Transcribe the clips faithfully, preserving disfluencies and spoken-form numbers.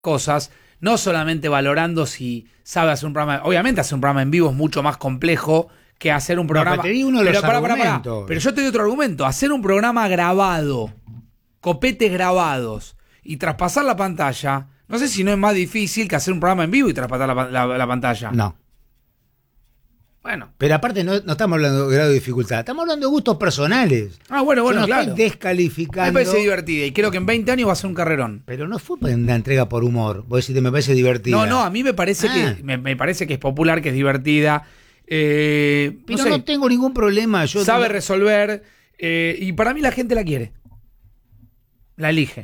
cosas, no solamente valorando si sabe hacer un programa. Obviamente hacer un programa en vivo es mucho más complejo que hacer un programa. No, pero te di uno de los pero, pará, pará, pará. argumentos. Pero yo te doy otro argumento. Hacer un programa grabado, copetes grabados y traspasar la pantalla, no sé si no es más difícil que hacer un programa en vivo y traspasar la, la, la pantalla. No. Bueno. Pero aparte no, no estamos hablando de grado de dificultad, estamos hablando de gustos personales. Ah, bueno, bueno, Yo no claro. estoy descalificando. Me parece divertida y creo que en veinte años va a ser un carrerón. Pero no fue una entrega por humor. Vos decís, me parece divertida. No, no, a mí me parece ah. que me, me parece que es popular, que es divertida. Eh, Pero no, sé, no tengo ningún problema. Yo sabe tengo... resolver eh, y para mí la gente la quiere. La elige.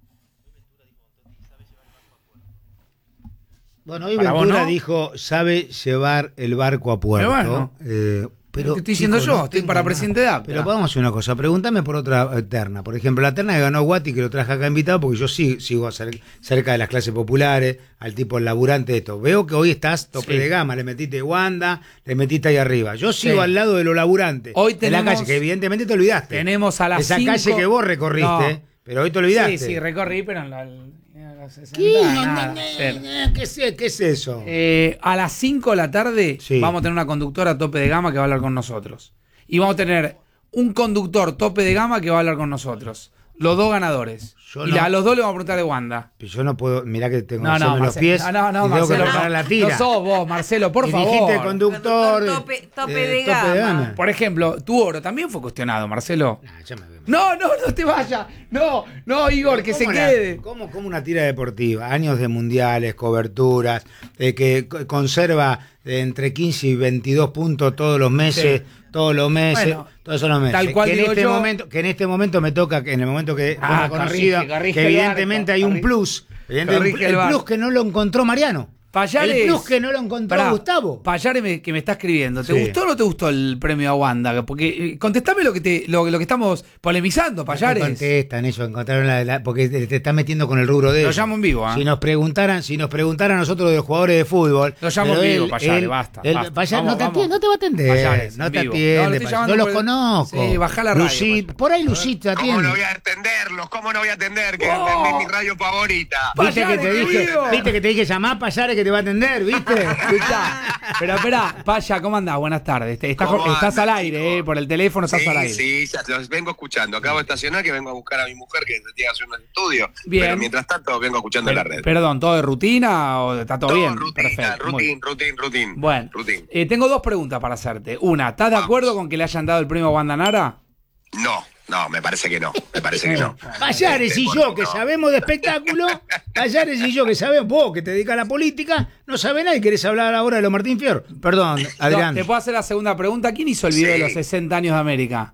Bueno, hoy Para Ventura vos, ¿no? dijo, sabe llevar el barco a puerto. Pero bueno. eh, pero, ¿Qué estoy diciendo chico, yo? no Estoy tengo para nada. presidente de A P T. Pero vamos a hacer una cosa, pregúntame por otra eh, terna. Por ejemplo, la terna que ganó Guati, que lo traje acá invitado, porque yo sí sigo cer- cerca de las clases populares, al tipo el laburante de esto. Veo que hoy estás tope Sí. de gama, le metiste Wanda, le metiste ahí arriba. Yo sigo Sí. al lado de los laburantes. Hoy de la tenemos- calle, que evidentemente te olvidaste. Tenemos a las Esa cinco... calle que vos recorriste, No. pero hoy te olvidaste. Sí, sí, recorrí, pero en la... en la sesenta, ¿Qué? nada, cero. ¿Qué es, ¿Qué es eso? Eh, a las cinco de la tarde Sí. vamos a tener una conductora tope de gama que va a hablar con nosotros. Y vamos a tener un conductor tope de gama que va a hablar con nosotros. Los dos ganadores. Yo y no. la- a los dos le vamos a preguntar de Wanda. Yo no puedo, mirá que tengo No, que no, hacerme los Marcelo, pies no, no, no, y tengo que Marcelo, preparar no, la tira. no sos vos, Marcelo, por y favor. dijiste conductor. Tope- tope eh, de gama. Por ejemplo, tu oro también fue cuestionado, Marcelo. Nah, ya me veo. No, no, no te vayas. No, no, Igor, que se ¿Cómo la- quede. ¿Cómo, cómo una tira deportiva? Años de mundiales, coberturas, eh, que co- conserva eh, entre quince y veintidós puntos todos los meses, Sí. todos los meses, Bueno, todos los meses. tal cual que en digo este yo- momento, que en este momento me toca, que en el momento que fue Ah, una conocida, corrige, corrige que el evidentemente barco, hay un corrige- plus, evidentemente, corrige el, el barco. plus que no lo encontró Mariano. Payares, el plus que no lo encontró Pará, Gustavo. Payares me- que me está escribiendo. ¿Te Sí. gustó o no te gustó el premio a Wanda? Porque eh, contestame lo que te lo, lo que estamos polemizando, No te Payares. contestan ellos, encontraron la, la- porque te, te están metiendo con el rubro de Lo ellos. llamo en vivo, ¿ah? Si nos preguntaran, si nos preguntaran a nosotros de los jugadores de fútbol. Lo llamo pero en vivo, él- Payares, él- basta, él- basta. Payares Vamos, no, te vamos. atiende, no te va a atender. Payares, no en te vivo. atiende, No, lo estoy Payares. llamando Yo los por- conozco. Sí, bajá la radio, Lucy- Payares. por ahí Lucita ¿Cómo no atiende. voy a atenderlos? ¿Cómo no voy a atender? Que Oh. es mi radio favorita. ¿Viste que, Payares, te dije, querido. ¿Viste que te dije llamar Payares que te va a atender? ¿Viste? Escuchá. Pero espera, Paya, ¿cómo andás? Buenas tardes. Te- Estás, ¿Cómo estás andan, al aire, chicos? eh, por el teléfono estás al Sí, aire. sí, ya los vengo escuchando. Acabo de estacionar que vengo a buscar a mi mujer que se tiene que hacer un estudio. Bien. Pero mientras tanto vengo escuchando Per- en la red. Perdón, ¿todo de rutina o está todo, Todo bien? rutina, Perfecto. muy rutin, bien. rutin, rutin. Bueno, Rutin. eh, tengo dos preguntas para hacerte. Una, ¿estás de Vamos. acuerdo con que le hayan dado el premio a Wanda Nara? No, no, me parece que no. Me parece que no. Payares Este, y porque yo que no. sabemos de espectáculo, Payares y yo que sabemos, vos que te dedicas a la política, no sabés nada y querés hablar ahora de los Martín Fierro. Perdón, Adrián. No, ¿te puedo hacer la segunda pregunta? ¿Quién hizo el video Sí. de los sesenta años de América?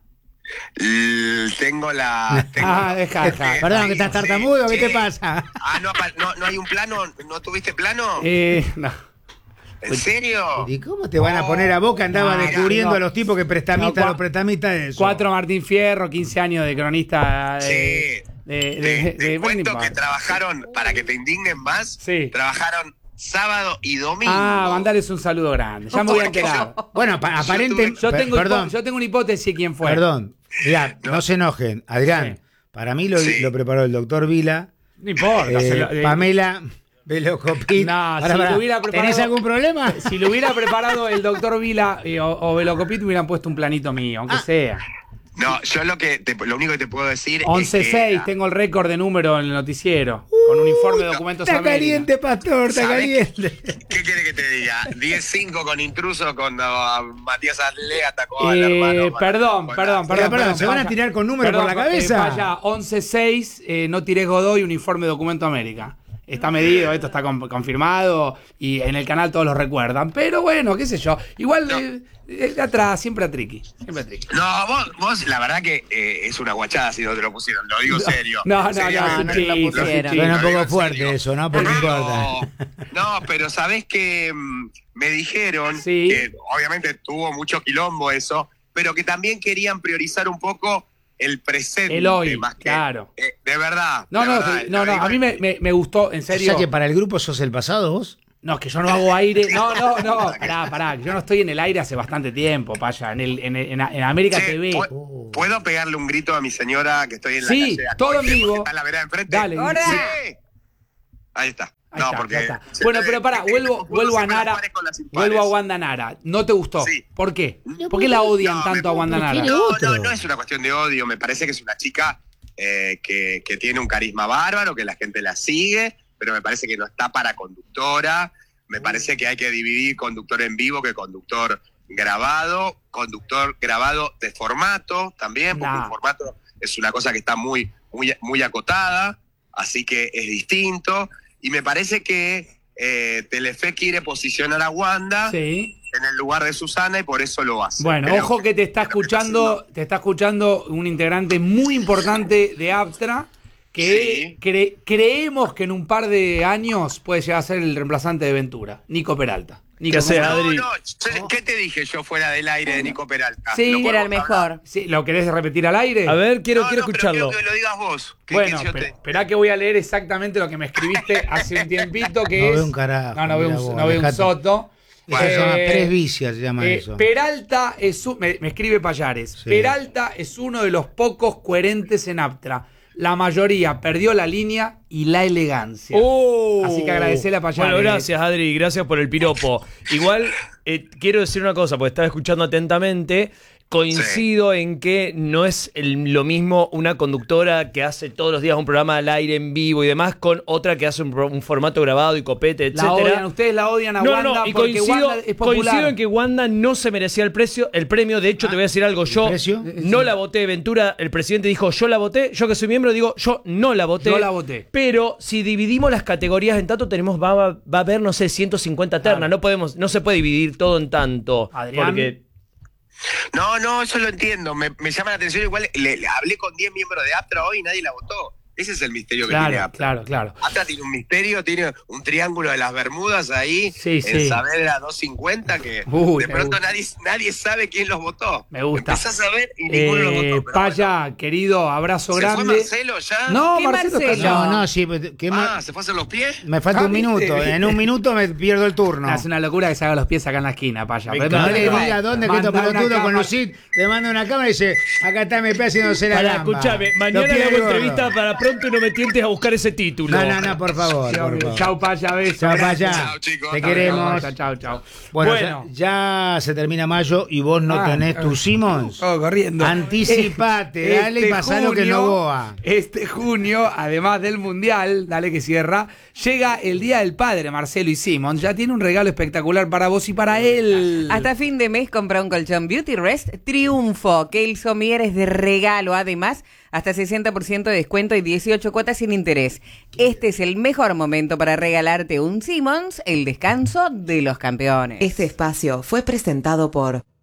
L- Tengo la. Tengo, Ah, deja, deja. Perdón, que estás tartamudo, ¿qué Sí. te pasa? Ah, no, apa- no, no hay un plano. ¿No tuviste plano? Eh, no. ¿En serio? ¿Y cómo te van a poner a vos que andaba No, descubriendo no. a los tipos que prestamistas, No, cua- los prestamistas de eso? Cuatro Martín Fierro, quince años de cronista Sí. de... de, de- Te, de- te de- cuento no que importa. trabajaron, para que te indignen más, Sí. trabajaron sábado y domingo. Ah, mandales un saludo grande. Ya me voy a Porque enterar. yo- Bueno, pa- aparente, tuve- Yo per- tengo, hipo- perdón, yo tengo una hipótesis de quién fue. perdón. Mirá, no. No. se enojen. Adrián, Sí. para mí lo, Sí. lo preparó el doctor Vila. No importa. eh, se lo- eh, Pamela Velocopit. No, Pará, si pará. lo hubiera preparado- ¿Tenés algún problema? Si lo hubiera preparado el doctor Vila eh, o, o Velocopit, hubieran puesto un planito mío, aunque Ah. sea. No, yo lo que te- lo único que te puedo decir once es que seis, tengo el récord de número en el noticiero. con un informe de documentos Está América. caliente, pastor, está ¿Sabés caliente. ¿Qué quiere que te diga? diez cinco con intruso cuando a Matías Arle atacó al Eh, hermano. con- perdón, con perdón, la- perdón, perdón, ¿se van a Paya. tirar con números por la cabeza? Eh, Paya, once seis, eh, no tirés Godoy, un informe de documento América. Está medido, esto está con- confirmado y en el canal todos lo recuerdan. Pero bueno, qué sé yo. Igual No. eh, eh, de atrás, siempre a triqui. Siempre a triqui. No, vos, vos la verdad que eh, es una guachada si no te lo pusieron, lo digo serio. No, no, no, Seriamente. no, no te lo sí, pusieron. sí, Suena un Lo digo poco en fuerte serio. eso, ¿no? Pero no importa. No, pero sabés que mm, me dijeron Sí. que obviamente tuvo mucho quilombo eso, pero que también querían priorizar un poco el presente. El hoy, más que, claro. eh, de verdad. No, de no, verdad, no, lo no, digo a mí en- me, me, me gustó, en O serio. sea que para el grupo sos el pasado vos. No, que yo no hago aire. No, no, no. Pará, pará. que Yo no estoy en el aire hace bastante tiempo, Paya. En, el, en, en, en América Che, T V. ¿pu- Oh. ¿Puedo pegarle un grito a mi señora que estoy en Sí, la calle? todo en Porque vivo. está en la vereda de enfrente. Dale. Hola. Sí. Ahí está. Ahí no, está, porque ya está. Bueno, pero pará, vuelvo, vuelvo a Nara, vuelvo a Wanda Nara. ¿No te gustó? Sí. ¿Por qué? ¿Por qué la odian No, tanto a me- Wanda Nara? tiene No, otro. no, no es una cuestión de odio. Me parece que es una chica eh, que, que tiene un carisma bárbaro, que la gente la sigue, pero me parece que no está para conductora. Me parece que hay que dividir conductor en vivo que conductor grabado, conductor grabado de formato también, porque Nah. el formato es una cosa que está muy, muy, muy acotada, así que es distinto. Y me parece que eh, Telefe quiere posicionar a Wanda Sí. en el lugar de Susana y por eso lo hace. Bueno, Creo ojo que te está creo que está escuchando, haciendo- te está escuchando un integrante muy importante de Aptra que Sí. cre- creemos que en un par de años puede llegar a ser el reemplazante de Ventura, Nico Peralta. Nico, ¿Qué hace, ¿cómo- No, Adri? no, yo- ¿qué te dije yo fuera del aire de Nico Peralta? Sí, ¿Lo que Que era el podemos hablar? mejor. Sí, ¿lo querés repetir al aire? A ver, quiero, No, quiero no, pero escucharlo. quiero que lo digas vos. que- Bueno, que yo pe- te- esperá que voy a leer exactamente lo que me escribiste hace un tiempito, que No es... veo un carajo, No, no veo mirá un, vos, no veo un dejate. soto. Eso se llama Eh, presbicia, se llama Eh, eso. Peralta es un- me, me escribe Payares. Sí. Peralta es uno de los pocos coherentes en Aptra. La mayoría perdió la línea y la elegancia. Oh. Así que agradecele a Payares. Bueno, gracias, Adri, gracias por el piropo. Igual, eh, quiero decir una cosa, porque estaba escuchando atentamente. Coincido en que no es el- lo mismo una conductora que hace todos los días un programa al aire en vivo y demás con otra que hace un, pro- un formato grabado y copete, La etcétera. odian, ustedes la odian a No, Wanda no, y porque coincido, Wanda es popular. coincido en que Wanda no se merecía el precio, el premio. De hecho, te voy a decir algo. Yo precio? no la voté. Ventura, el presidente dijo, yo la voté. Yo que soy miembro digo, yo no la voté. Yo la voté. Pero si dividimos las categorías en tanto, tenemos, va, va, va a haber, no sé, ciento cincuenta ternas. Claro. No podemos, no se puede dividir todo en tanto. Adrián. Porque No, no, eso lo entiendo. Me, me llama la atención. Igual le, le hablé con diez miembros de Aptra hoy y nadie la votó. Ese es el misterio que tiene Claro, Aptra. claro, claro. Aptra tiene un misterio, tiene un triángulo de las Bermudas ahí, Sí, en sí. Saavedra doscientos cincuenta, que Uy, de me pronto gusta. nadie, nadie sabe quién los votó. Me gusta. Empezás a ver y ninguno los Eh, votó. pero Paya, querido, abrazo bueno. ¿Se grande. fue Marcelo ya? No, ¿Qué Marcelo, está Marcelo? allá. No, no, sí, pero ¿qué Ah, más? ¿se fue a hacer los pies? Me falta Ah, un minuto. viste, viste. En un minuto me pierdo el turno. Es una locura que se haga los pies acá en la esquina, Paya. Me Pero encanta. No le diga diga dónde que estos manda una pelotudos con cámara. Lucid le manda una cámara y dice, acá está M P haciéndose la Para, gamba. escúchame, Los mañana pies le hago gordos. entrevista para pronto y no me tientes a buscar ese título. No, no, no, por favor. Sí, por obvio. favor. Chau, Paya, beso. Chao, Paya. Chao, chicos. Te Chao, queremos. Chau, chau, chau. Bueno, Bueno. Ya, ya se termina mayo y vos no Ah, tenés ah. tu Simmons. Oh, corriendo. Anticipate, dale y pasalo que no boa. Este junio, además del Mundial, dale que cierra, llega el Día del Padre, Marcelo y Simon. Ya tiene un regalo espectacular para vos y para él. Hasta fin de mes compra un colchón Beauty Rest Triunfo, que el somier es de regalo. Además, hasta sesenta por ciento de descuento y dieciocho cuotas sin interés. Este es el mejor momento para regalarte un Simmons, el descanso de los campeones. Este espacio fue presentado por